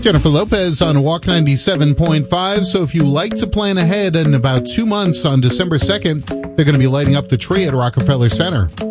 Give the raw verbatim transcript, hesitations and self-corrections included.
Jennifer Lopez on Walk ninety-seven point five. So if you like to plan ahead, in about two months on December second, they're going to be lighting up the tree at Rockefeller Center.